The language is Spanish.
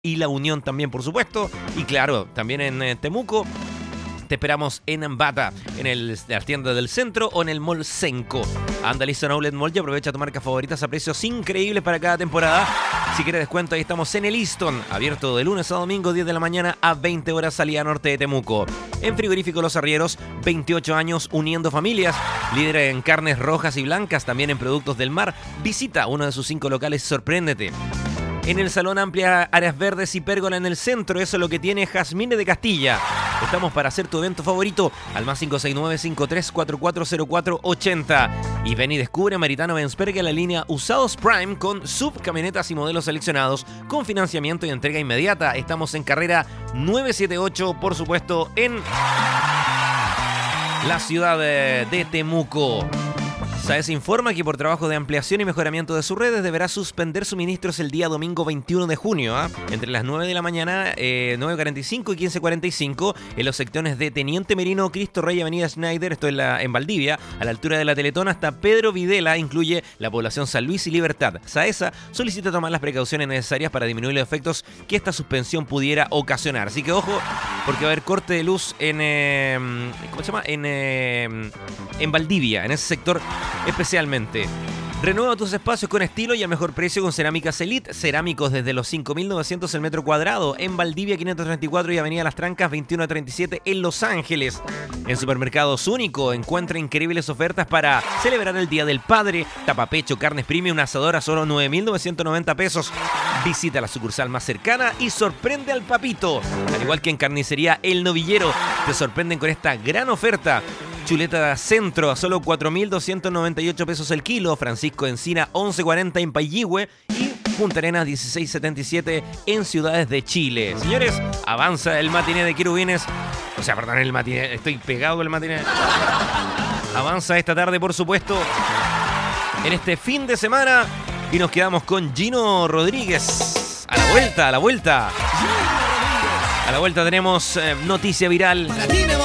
y La Unión también, por supuesto. Y claro, también en Temuco. Te esperamos en Ambata, en la tienda del centro o en el Mall Senco. Anda listo en Outlet Mall y aprovecha tu marca favoritas a precios increíbles para cada temporada. Si quieres descuento, ahí estamos en el Easton, abierto de lunes a domingo, 10 de la mañana a 20 horas, salida norte de Temuco. En Frigorífico Los Arrieros, 28 años uniendo familias. Líder en carnes rojas y blancas, también en productos del mar. Visita uno de sus 5 locales, sorpréndete. En el salón, amplia áreas verdes y pérgola en el centro. Eso es lo que tiene Jazmines de Castilla. Estamos para hacer tu evento favorito al más 569-53440480. Y ven y descubre Maritano Bensperger, la línea Usados Prime con subcamionetas y modelos seleccionados con financiamiento y entrega inmediata. Estamos en carrera 978, por supuesto, en la ciudad de Temuco. SAES informa que por trabajo de ampliación y mejoramiento de sus redes deberá suspender suministros el día domingo 21 de junio, entre las 9 de la mañana, 9:45 y 15:45, en los sectores de Teniente Merino, Cristo Rey, Avenida Schneider, esto es en Valdivia, a la altura de la Teletón, hasta Pedro Videla, incluye la población San Luis y Libertad. SAESA solicita tomar las precauciones necesarias para disminuir los efectos que esta suspensión pudiera ocasionar. Así que ojo, porque va a haber corte de luz en Valdivia, en ese sector especialmente. Renueva tus espacios con estilo y al mejor precio con Cerámicas Elite. Cerámicos desde los 5.900 el metro cuadrado. En Valdivia 534 y Avenida Las Trancas 2137 en Los Ángeles. En Supermercados Único encuentra increíbles ofertas para celebrar el Día del Padre. Tapapecho, carnes premium, un asador a solo 9.990 pesos. Visita la sucursal más cercana y sorprende al papito. Al igual que en Carnicería El Novillero, te sorprenden con esta gran oferta. Chuleta Centro a solo 4.298 pesos el kilo. Francisco Encina 11.40 en Payihue y Punta Arenas 16.77 en Ciudades de Chile. Señores, avanza el matiné de Querubines. O sea, perdón, el matiné. Estoy pegado con el matiné. Avanza esta tarde, por supuesto, en este fin de semana. Y nos quedamos con Gino Rodríguez. A la vuelta, a la vuelta. A la vuelta tenemos noticia viral.